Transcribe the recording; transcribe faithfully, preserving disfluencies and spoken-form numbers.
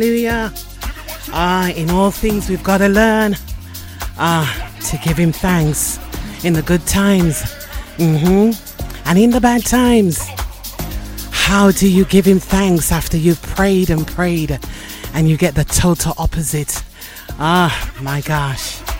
Hallelujah. Ah, in all things we've got to learn ah, to give him thanks in the good times mm-hmm. and in the bad times. How do you give him thanks after you've prayed and prayed and you get the total opposite? Ah, my gosh.